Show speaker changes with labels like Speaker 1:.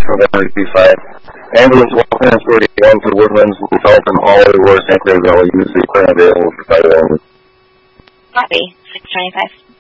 Speaker 1: from NRP5. Ambulance 141 to Woodlands, Felton, Hallway, War, St. Clair Valley, use the equipment available for fire only.
Speaker 2: Copy. 625.